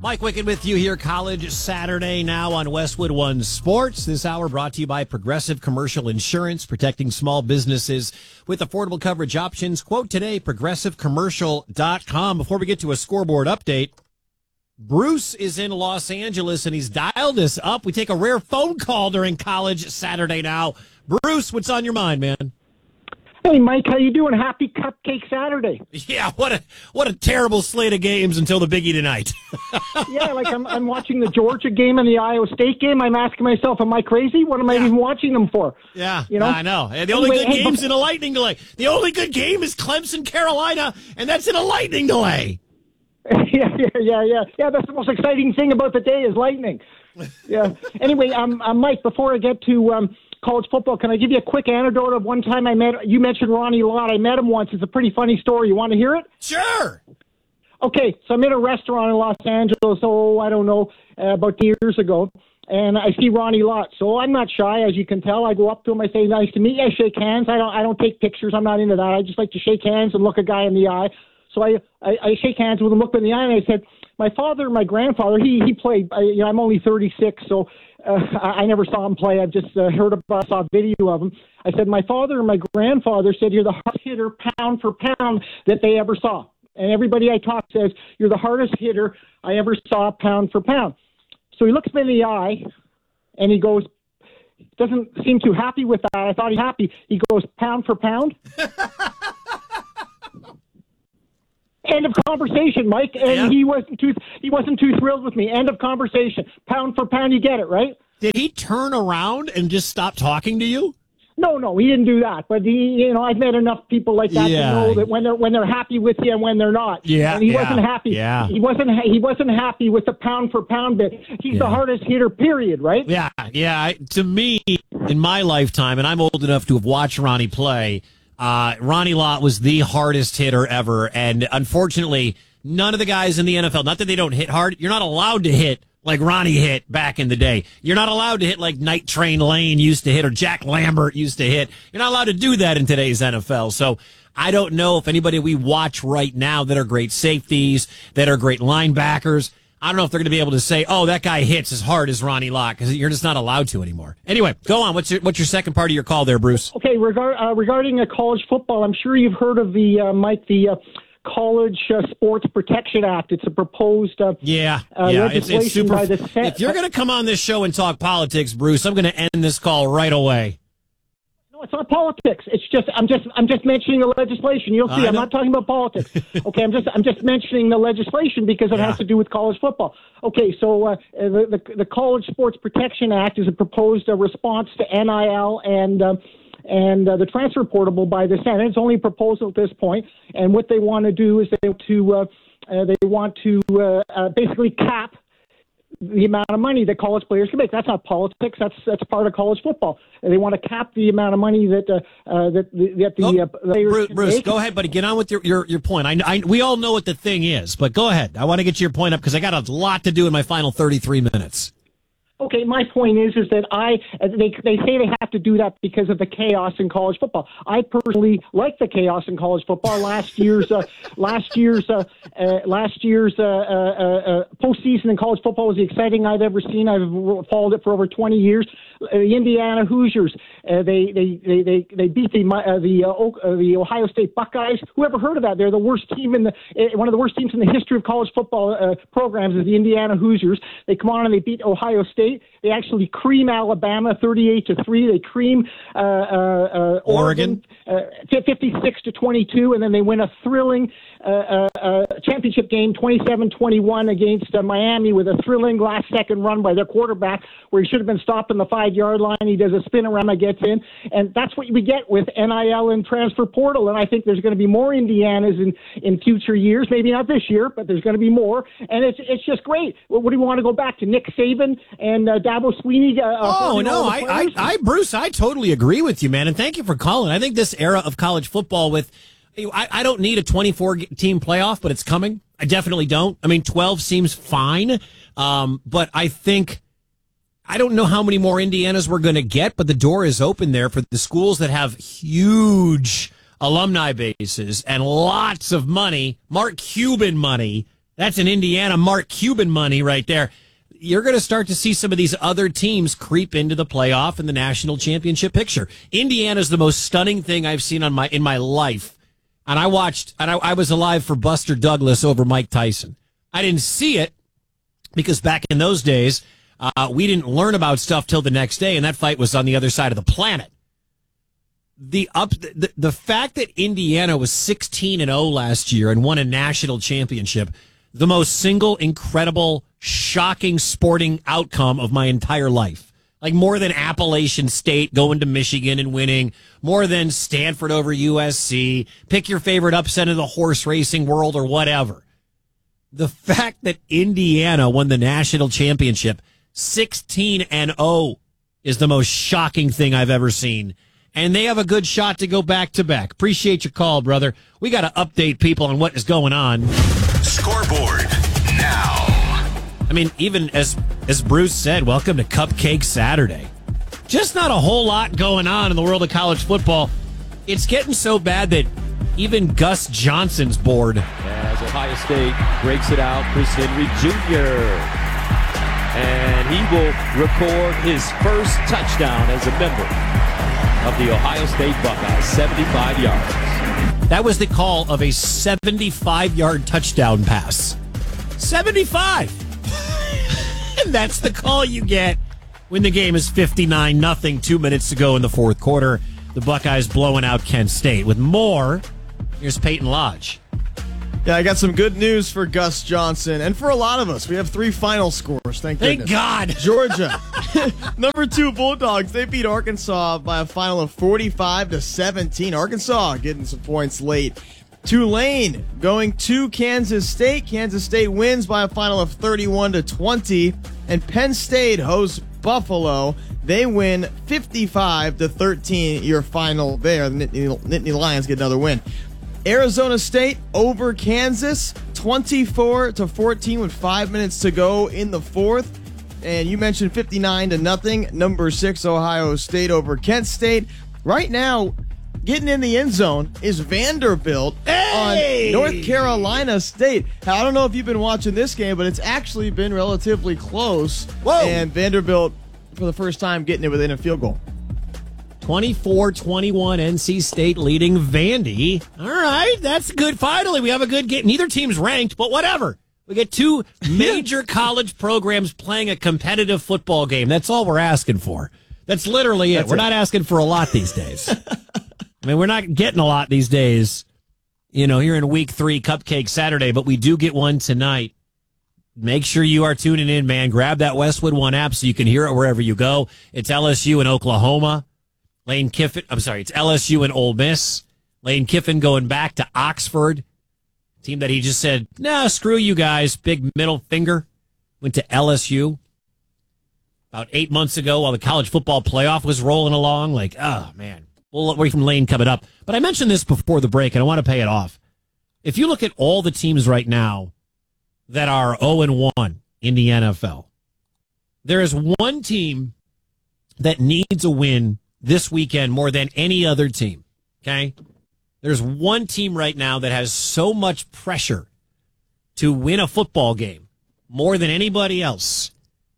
Mike Wicked with you here, College Saturday now on Westwood One Sports. This hour brought to you by Progressive Commercial Insurance, protecting small businesses with affordable coverage options. Quote today, progressivecommercial.com. Before we get to a scoreboard update, Bruce is in Los Angeles and he's dialed us up. We take a rare phone call during College Saturday now. Bruce, what's on your mind, man? Hey, Mike, how you doing? Happy Cupcake Saturday. Yeah, what a terrible slate of games until the biggie tonight. Yeah, like I'm watching the Georgia game and the Iowa State game. I'm asking myself, am I crazy? What am I even watching them for? Yeah, you know? I know. And the only good game's in a lightning delay. The only good game is Clemson, Carolina, and that's in a lightning delay. Yeah. That's the most exciting thing about the day is lightning. Yeah. Anyway, Mike, before I get to college football, can I give you a quick anecdote of one time you mentioned Ronnie Lott. I met him once. It's a pretty funny story. You want to hear it? Sure. Okay, so I'm in a restaurant in Los Angeles, about 2 years ago, and I see Ronnie Lott. So I'm not shy, as you can tell. I go up to him, I say, nice to meet you. I shake hands. I don't take pictures. I'm not into that. I just like to shake hands and look a guy in the eye. So I shake hands with him, look him in the eye, and I said, my father, my grandfather, he played. I'm only 36, so I never saw him play. I've just saw a video of him. I said, my father and my grandfather said you're the hardest hitter pound for pound that they ever saw. And everybody I talk says you're the hardest hitter I ever saw pound for pound. So he looks me in the eye, and he goes, doesn't seem too happy with that. I thought he's happy. He goes, pound for pound. End of conversation, Mike. And yeah. he wasn't too thrilled with me. End of conversation. Pound for pound, you get it, right? Did he turn around and just stop talking to you? No, he didn't do that. But I've met enough people like that to know that when they're happy with you and when they're not. Yeah, and he wasn't happy. Yeah. He wasn't happy with the pound for pound bit. He's the hardest hitter, period, right? Yeah. To me, in my lifetime, and I'm old enough to have watched Ronnie play, Ronnie Lott was the hardest hitter ever, and unfortunately, none of the guys in the NFL, not that they don't hit hard, you're not allowed to hit like Ronnie hit back in the day. You're not allowed to hit like Night Train Lane used to hit or Jack Lambert used to hit. You're not allowed to do that in today's NFL. So I don't know if anybody we watch right now that are great safeties, that are great linebackers, I don't know if they're going to be able to say, oh, that guy hits as hard as Ronnie Lott, because you're just not allowed to anymore. Anyway, go on. What's your second part of your call there, Bruce? Okay, regarding college football, I'm sure you've heard of the College Sports Protection Act. It's a proposed legislation it's super, by the Senate. If you're going to come on this show and talk politics, Bruce, I'm going to end this call right away. No, it's not politics. It's just I'm just mentioning the legislation. You'll see. I'm not talking about politics. Okay, I'm just mentioning the legislation because it has to do with college football. Okay, so the College Sports Protection Act is a proposed response to NIL and the transfer portal by the Senate. It's only a proposal at this point, and what they want to do is they want to basically cap the amount of money that college players can make. That's not politics. That's part of college football. They want to cap the amount of money that players can Bruce, make. go ahead, buddy. Get on with your point. We all know what the thing is, but go ahead. I want to get your point up because I got a lot to do in my final 33 minutes. Okay, my point is that they say they have to do that because of the chaos in college football. I personally like the chaos in college football. Last year's postseason in college football was the exciting I've ever seen. I've followed it for over 20 years. The Indiana Hoosiers, they beat the Ohio State Buckeyes. Who ever heard of that? They're the worst team one of the worst teams in the history of college football programs is the Indiana Hoosiers. They come on and they beat Ohio State. They actually cream Alabama 38-3. They cream Oregon 56-22, and then they win a thrilling championship game 27-21 against Miami with a thrilling last-second run by their quarterback where he should have been stopped on the 5-yard line. He does a spin-around, gets in, and that's what we get with NIL and transfer portal. And I think there's going to be more Indianas in future years. Maybe not this year, but there's going to be more, and it's just great. What do you want to go back to? Nick Saban and Dabo Swinney? Bruce, I totally agree with you, man, and thank you for calling. I think this era of college football I don't need a 24-team playoff, but it's coming. I definitely don't. I mean, 12 seems fine, but I don't know how many more Indianas we're going to get, but the door is open there for the schools that have huge alumni bases and lots of money, Mark Cuban money, That's an Indiana Mark Cuban money right there. You're going to start to see some of these other teams creep into the playoff and the national championship picture. Indiana's the most stunning thing I've seen in my life. And I was alive for Buster Douglas over Mike Tyson. I didn't see it because back in those days, we didn't learn about stuff till the next day, and that fight was on the other side of the planet. The fact that Indiana was 16-0 last year and won a national championship, the most single, incredible, shocking sporting outcome of my entire life. Like more than Appalachian State going to Michigan and winning, more than Stanford over USC, pick your favorite upset of the horse racing world or whatever. The fact that Indiana won the national championship 16-0 is the most shocking thing I've ever seen. And they have a good shot to go back-to-back. Appreciate your call, brother. We got to update people on what is going on. Scoreboard now. I mean, even as Bruce said, welcome to Cupcake Saturday. Just not a whole lot going on in the world of college football. It's getting so bad that even Gus Johnson's bored. As Ohio State breaks it out, Chris Henry Jr. And he will record his first touchdown as a member of the Ohio State Buckeyes, 75 yards. That was the call of a 75-yard touchdown pass. 75! And that's the call you get when the game is 59-0, 2 minutes to go in the fourth quarter. The Buckeyes blowing out Kent State. With more, here's Peyton Lodge. Yeah, I got some good news for Gus Johnson and for a lot of us. We have 3 final scores. Thank goodness. God. Georgia, number 2 Bulldogs. They beat Arkansas by a final of 45-17. Arkansas getting some points late. Tulane going to Kansas State. Kansas State wins by a final of 31-20. And Penn State hosts Buffalo. They win 55-13. Your final there. The Nittany Lions get another win. Arizona State over Kansas, 24-14 with 5 minutes to go in the fourth. And you mentioned 59-0. Number 6 Ohio State over Kent State. Right now, getting in the end zone is Vanderbilt on North Carolina State. Now, I don't know if you've been watching this game, but it's actually been relatively close. Whoa. And Vanderbilt, for the first time, getting it within a field goal. 24-21 NC State leading Vandy. All right, that's good. Finally, we have a good game. Neither team's ranked, but whatever. We get 2 major college programs playing a competitive football game. That's all we're asking for. That's literally it. We're not asking for a lot these days. I mean, we're not getting a lot these days, here in week 3, Cupcake Saturday, but we do get one tonight. Make sure you are tuning in, man. Grab that Westwood One app so you can hear it wherever you go. It's LSU in Oklahoma. It's LSU and Ole Miss. Lane Kiffin going back to Oxford. Team that he just said, nah, screw you guys. Big middle finger. Went to LSU about 8 months ago while the college football playoff was rolling along. Like, oh, man. We'll wait from Lane coming up. But I mentioned this before the break, and I want to pay it off. If you look at all the teams right now that are 0-1 in the NFL, there is one team that needs a win this weekend more than any other team, okay? There's one team right now that has so much pressure to win a football game more than anybody else.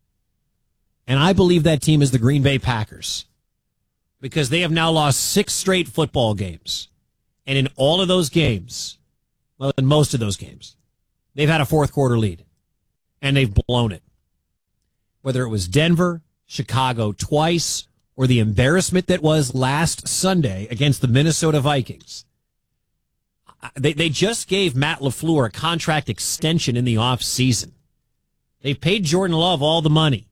And I believe that team is the Green Bay Packers because they have now lost 6 straight football games. And in all of those games, well, in most of those games, they've had a fourth quarter lead and they've blown it. Whether it was Denver, Chicago twice, or the embarrassment that was last Sunday against the Minnesota Vikings. They just gave Matt LaFleur a contract extension in the offseason. They paid Jordan Love all the money.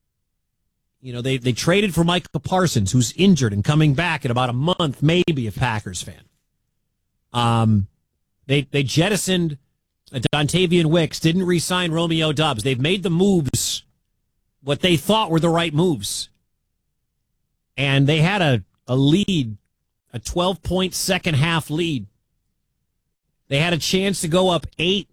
They traded for Micah Parsons, who's injured and coming back in about a month, maybe, a Packers fan. They jettisoned Dontavian Wicks, didn't re-sign Romeo Doubs. They've made the moves, what they thought were the right moves. And they had a lead, a 12-point second half lead. They had a chance to go up 8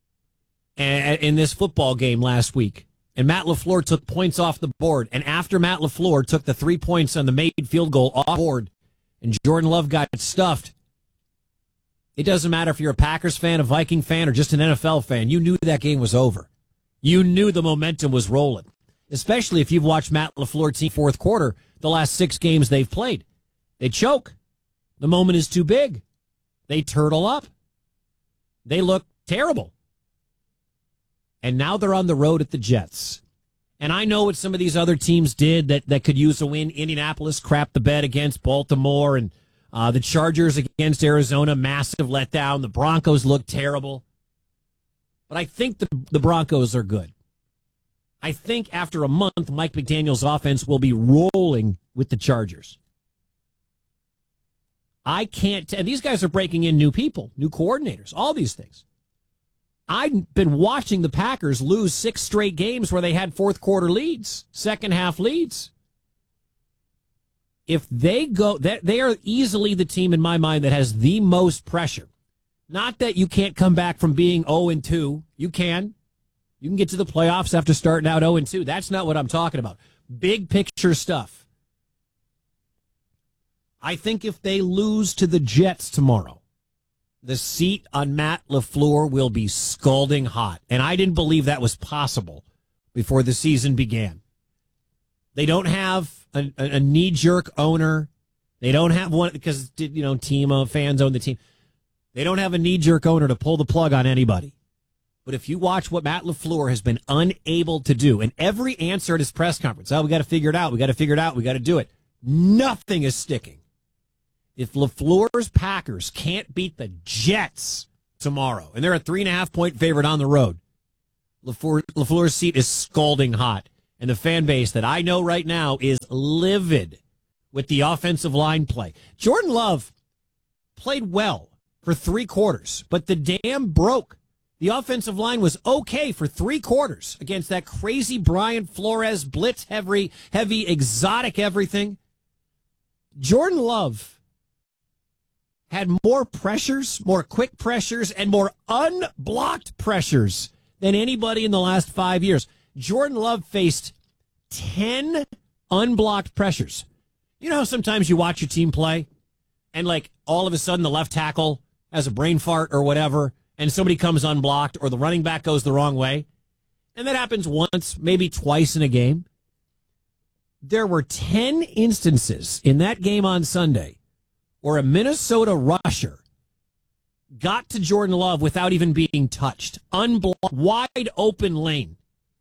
in this football game last week. And Matt LaFleur took points off the board. And after Matt LaFleur took the 3 points on the made field goal off board, and Jordan Love got stuffed, It doesn't matter if you're a Packers fan, a Viking fan, or just an NFL fan. You knew that game was over. You knew the momentum was rolling, especially if you've watched Matt LaFleur team fourth quarter, the last 6 games they've played. They choke. The moment is too big. They turtle up. They look terrible. And now they're on the road at the Jets. And I know what some of these other teams did that could use a win. Indianapolis crapped the bed against Baltimore, and the Chargers against Arizona, massive letdown. The Broncos look terrible. But I think the Broncos are good. I think after a month, Mike McDaniel's offense will be rolling with the Chargers. I can't, and these guys are breaking in new people, new coordinators, all these things. I've been watching the Packers lose 6 straight games where they had fourth quarter leads, second half leads. If they go, they are easily the team in my mind that has the most pressure. Not that you can't come back from being 0-2. You can. You can get to the playoffs after starting out 0-2. That's not what I'm talking about. Big picture stuff. I think if they lose to the Jets tomorrow, the seat on Matt LaFleur will be scalding hot. And I didn't believe that was possible before the season began. They don't have a knee-jerk owner. They don't have one because, team fans own the team. They don't have a knee-jerk owner to pull the plug on anybody. But if you watch what Matt LaFleur has been unable to do, and every answer at his press conference, we got to figure it out, we got to do it. Nothing is sticking. If LaFleur's Packers can't beat the Jets tomorrow, and they're a 3.5-point favorite on the road, LaFleur's seat is scalding hot. And the fan base that I know right now is livid with the offensive line play. Jordan Love played well for 3 quarters, but the dam broke. The offensive line was okay for 3 quarters against that crazy Brian Flores blitz heavy exotic everything. Jordan Love had more pressures, more quick pressures, and more unblocked pressures than anybody in the last 5 years. Jordan Love faced 10 unblocked pressures. You know how sometimes you watch your team play and all of a sudden the left tackle has a brain fart or whatever and somebody comes unblocked or the running back goes the wrong way? And that happens once, maybe twice in a game. There were 10 instances in that game on Sunday where a Minnesota rusher got to Jordan Love without even being touched. Unblocked, wide open lane.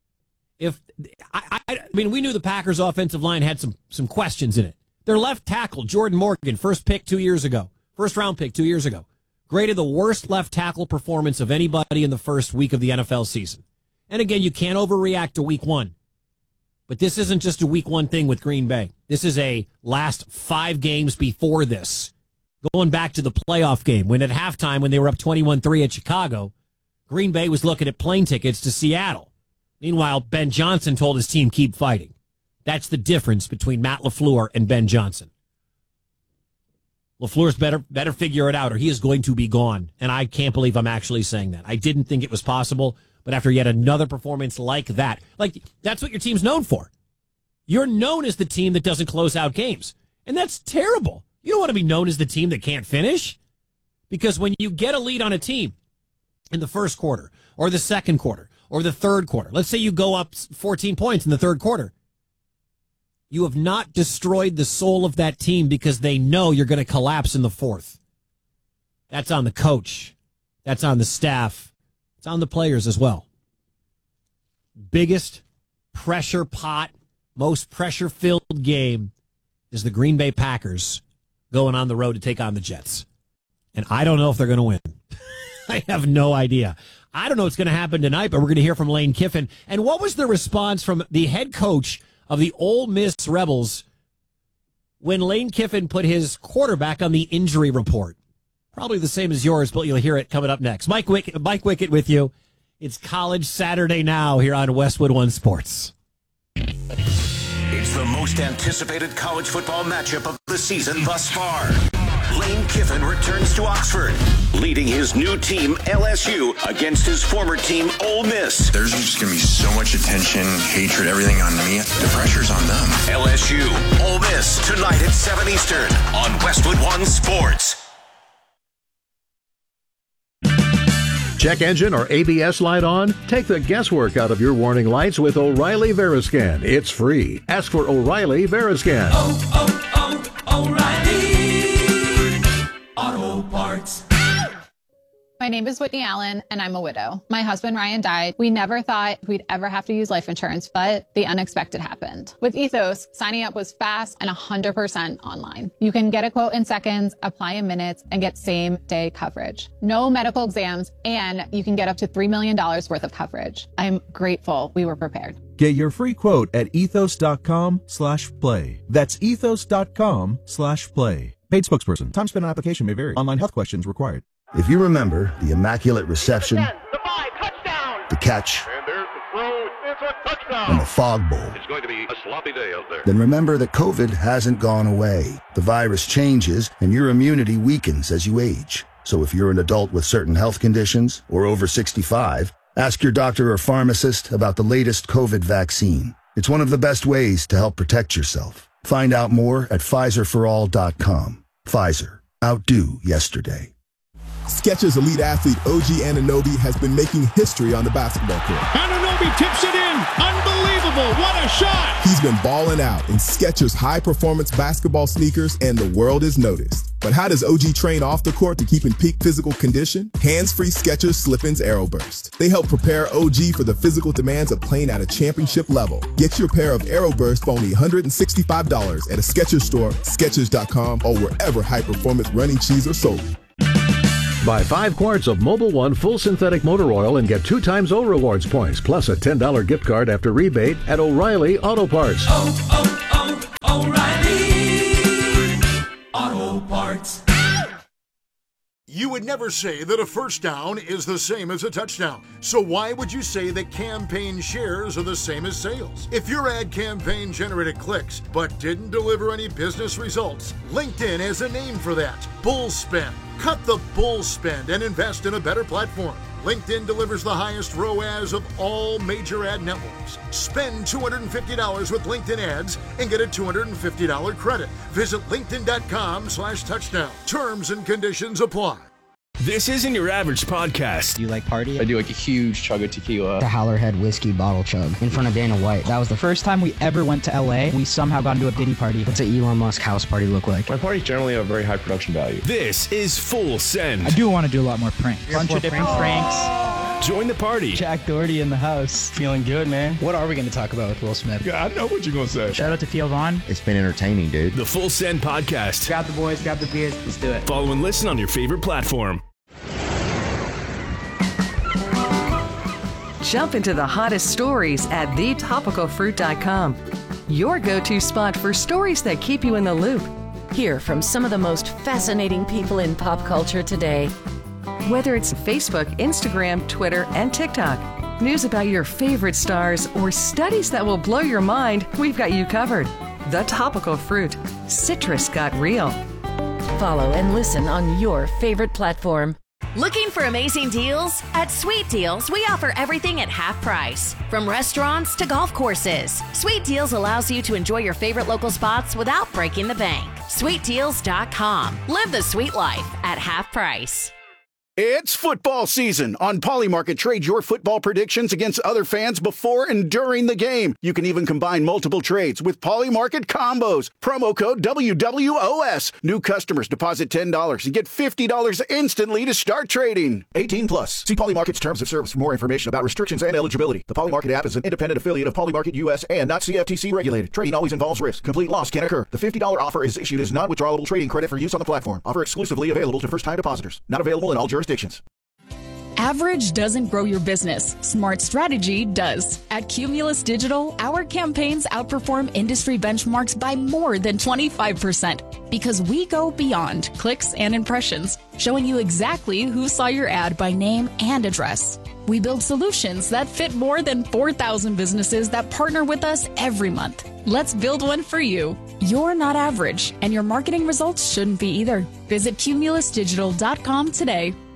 We knew the Packers' offensive line had some questions in it. Their left tackle, Jordan Morgan, first round pick 2 years ago, graded the worst left tackle performance of anybody in the first week of the NFL season. And again, you can't overreact to week 1. But this isn't just a week 1 thing with Green Bay. This is a last 5 games before this. Going back to the playoff game, when at halftime, when they were up 21-3 at Chicago, Green Bay was looking at plane tickets to Seattle. Meanwhile, Ben Johnson told his team, keep fighting. That's the difference between Matt LaFleur and Ben Johnson. LaFleur's better figure it out, or he is going to be gone. And I can't believe I'm actually saying that. I didn't think it was possible, but after yet another performance like that, that's what your team's known for. You're known as the team that doesn't close out games. And that's terrible. You don't want to be known as the team that can't finish. Because when you get a lead on a team in the first quarter, or the second quarter, or the third quarter, let's say you go up 14 points in the third quarter, you have not destroyed the soul of that team because they know you're going to collapse in the fourth. That's on the coach. That's on the staff. It's on the players as well. Biggest pressure pot, most pressure-filled game is the Green Bay Packers going on the road to take on the Jets. And I don't know if they're going to win. I have no idea. I don't know what's going to happen tonight, but we're going to hear from Lane Kiffin. And what was the response from the head coach of the Ole Miss Rebels when Lane Kiffin put his quarterback on the injury report? Probably the same as yours, but you'll hear it coming up next. Mike Wickett with you. It's College Saturday now here on Westwood One Sports. It's the most anticipated college football matchup of the season thus far. Lane Kiffin returns to Oxford, leading his new team, LSU, against his former team, Ole Miss. There's just going to be so much attention, hatred, everything on me. The pressure's on them. LSU, Ole Miss, tonight at 7 Eastern on Westwood One Sports. Check engine or ABS light on? Take the guesswork out of your warning lights with O'Reilly Veriscan. It's free. Ask for O'Reilly Veriscan. O'Reilly Auto Parts. My name is Whitney Allen, and I'm a widow. My husband, Ryan, died. We never thought we'd ever have to use life insurance, but the unexpected happened. With Ethos, signing up was fast and 100% online. You can get a quote in seconds, apply in minutes, and get same-day coverage. No medical exams, and you can get up to $3 million worth of coverage. I'm grateful we were prepared. Get your free quote at ethos.com/play. That's ethos.com/play. Paid spokesperson. Time spent on application may vary. Online health questions required. If you remember the immaculate reception, the catch, and the fog bowl, it's going to be a sloppy day out there. Then remember that COVID hasn't gone away. The virus changes, and your immunity weakens as you age. So if you're an adult with certain health conditions or over 65, ask your doctor or pharmacist about the latest COVID vaccine. It's one of the best ways to help protect yourself. Find out more at PfizerForAll.com. Pfizer. Outdo yesterday. Skechers elite athlete OG Anunoby has been making history on the basketball court. Anunoby tips it in. Unbelievable. What a shot. He's been balling out in Skechers high-performance basketball sneakers, and the world has noticed. But how does OG train off the court to keep in peak physical condition? Hands-free Skechers Slip-ins Aeroburst. They help prepare OG for the physical demands of playing at a championship level. Get your pair of Aeroburst for only $165 at a Skechers store, Skechers.com, or wherever high-performance running shoes are sold. Buy 5 quarts of Mobil 1 full synthetic motor oil and get 2 times O Rewards points, plus a $10 gift card after rebate at O'Reilly Auto Parts. O'Reilly Auto Parts. You would never say that a first down is the same as a touchdown. So why would you say that campaign shares are the same as sales? If your ad campaign generated clicks but didn't deliver any business results, LinkedIn has a name for that: bull spend. Cut the bull spend and invest in a better platform. LinkedIn delivers the highest ROAS of all major ad networks. Spend $250 with LinkedIn ads and get a $250 credit. Visit linkedin.com/touchdown. Terms and conditions apply. This isn't your average podcast. Do you like party? I do like a huge chug of tequila. The Howlerhead whiskey bottle chug in front of Dana White. That was the first time we ever went to LA. We somehow got into a Diddy party. What's an Elon Musk house party look like? My parties generally have very high production value. This is Full Send. I do want to do a lot more pranks. Bunch of different pranks. Join the party. Jack Doherty in the house. Feeling good, man. What are we going to talk about with Will Smith? Yeah, I know what you're going to say. Shout out to Theo Vaughn. It's been entertaining, dude. The Full Send podcast. Grab the boys, grab the beers. Let's do it. Follow and listen on your favorite platform. Jump into the hottest stories at thetopicalfruit.com. Your go-to spot for stories that keep you in the loop. Hear from some of the most fascinating people in pop culture today. Whether it's Facebook, Instagram, Twitter, and TikTok, news about your favorite stars, or studies that will blow your mind, we've got you covered. The Topical Fruit. Citrus got real. Follow and listen on your favorite platform. Looking for amazing deals? At Sweet Deals, we offer everything at half price. From restaurants to golf courses, Sweet Deals allows you to enjoy your favorite local spots without breaking the bank. SweetDeals.com. Live the sweet life at half price. It's football season. On Polymarket, trade your football predictions against other fans before and during the game. You can even combine multiple trades with Polymarket combos. Promo code WWOS. New customers deposit $10 and get $50 instantly to start trading. 18 plus. See Polymarket's terms of service for more information about restrictions and eligibility. The Polymarket app is an independent affiliate of Polymarket US and not CFTC regulated. Trading always involves risk. Complete loss can occur. The $50 offer is issued as non-withdrawable trading credit for use on the platform. Offer exclusively available to first-time depositors. Not available in all jurisdictions. Average doesn't grow your business. Smart strategy does. At Cumulus Digital, our campaigns outperform industry benchmarks by more than 25% because we go beyond clicks and impressions, showing you exactly who saw your ad by name and address. We build solutions that fit more than 4,000 businesses that partner with us every month. Let's build one for you. You're not average, and your marketing results shouldn't be either. Visit cumulusdigital.com today.